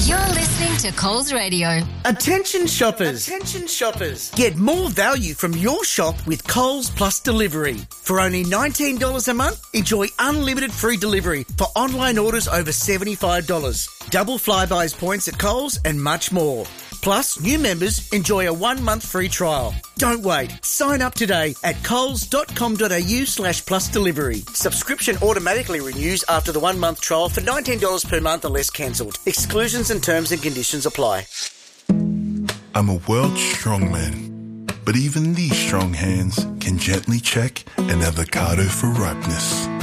You're listening to Coles Radio. Attention shoppers. Attention shoppers. Get more value from your shop with Coles Plus Delivery. For only $19 a month, enjoy unlimited free delivery for online orders over $75. Double Flybuys points at Coles and much more. Plus, new members enjoy a 1-month free trial. Don't wait. Sign up today at coles.com.au/plus delivery. Subscription automatically renews after the 1-month trial for $19 per month unless cancelled. Exclusions and terms and conditions apply. I'm a world strongman, but even these strong hands can gently check an avocado for ripeness.